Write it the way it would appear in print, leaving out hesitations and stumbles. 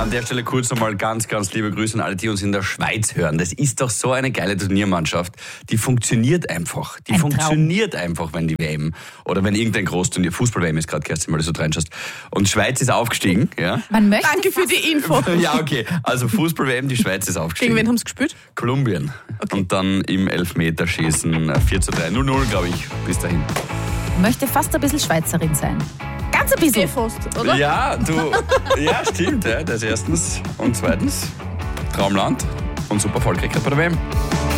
An der Stelle kurz nochmal ganz, ganz liebe Grüße an alle, die uns in der Schweiz hören. Das ist doch so eine geile Turniermannschaft. Die funktioniert einfach. Die funktioniert einfach, wenn die WM oder wenn irgendein Großturnier, Fußball-WM ist gerade, Kerstin, weil du so reinschaust. Und Schweiz ist aufgestiegen. Ja? Danke für die Info. Ja, okay. Also Fußball-WM, die Schweiz ist aufgestiegen. Gegen wen haben sie gespielt? Kolumbien. Okay. Und dann im Elfmeterschießen 4:3. 0-0, glaube ich, bis dahin. Möchte fast ein bisschen Schweizerin sein. Ganz ein bisschen. Fast, oder? Ja, ja, stimmt. Ja, das erstens. Und zweitens, Traumland und super Erfolg bei der WM.